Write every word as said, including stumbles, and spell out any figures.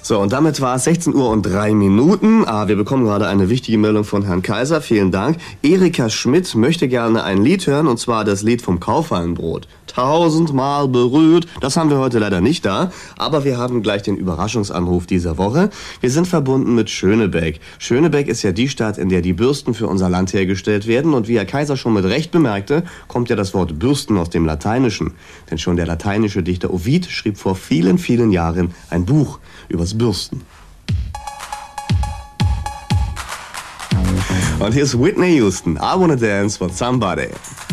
So, und damit war es sechzehn Uhr und drei Minuten. Ah, wir bekommen gerade eine wichtige Meldung von Herrn Kaiser. Vielen Dank. Erika Schmidt möchte gerne ein Lied hören, und zwar das Lied vom Kaufhallenbrot. Tausendmal berührt. Das haben wir heute leider nicht da, aber wir haben gleich den Überraschungsanruf dieser Woche. Wir sind verbunden mit Schönebeck. Schönebeck ist ja die Stadt, in der die Bürsten für unser Land hergestellt werden. Und wie Herr Kaiser schon mit Recht bemerkte, kommt ja das Wort Bürsten aus dem Lateinischen. Denn schon der lateinische Dichter Ovid schrieb vor vielen, vielen Jahren ein Buch übers Bürsten. Und hier ist Whitney Houston. I wanna dance with somebody.